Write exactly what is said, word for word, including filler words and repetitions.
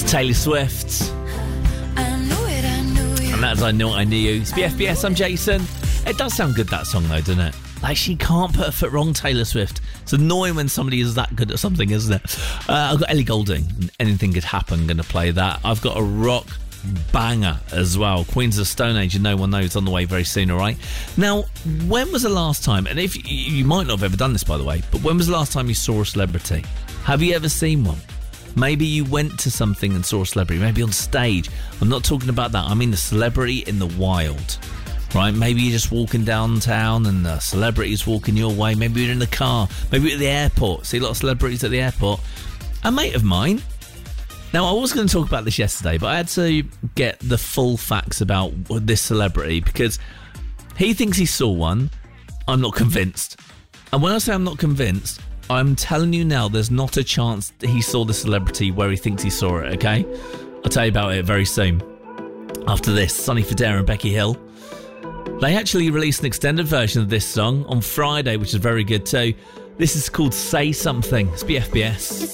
Taylor Swift. And that's I Know What I Knew You. It's B F B S, I'm Jason. It does sound good, that song, though, doesn't it? Like, she can't put a foot wrong, Taylor Swift. It's annoying when somebody is that good at something, isn't it? Uh, I've got Ellie Goulding. Anything Could Happen, going to play that. I've got a rock banger as well. Queens of Stone Age, and No One Knows, on the way very soon, all right? Now, when was the last time, and if you might not have ever done this, by the way, but when was the last time you saw a celebrity? Have you ever seen one? Maybe you went to something and saw a celebrity, maybe on stage. I'm not talking about that. I mean the celebrity in the wild, right? Maybe you're just walking downtown and the celebrity's walking your way. Maybe you're in the car. Maybe you're at the airport. See a lot of celebrities at the airport. A mate of mine. Now, I was going to talk about this yesterday, but I had to get the full facts about this celebrity because he thinks he saw one. I'm not convinced. And when I say I'm not convinced, I'm telling you now, there's not a chance that he saw the celebrity where he thinks he saw it, okay? I'll tell you about it very soon. After this, Sonny Fodera and Becky Hill. They actually released an extended version of this song on Friday, which is very good too. This is called Say Something. It's B F B S.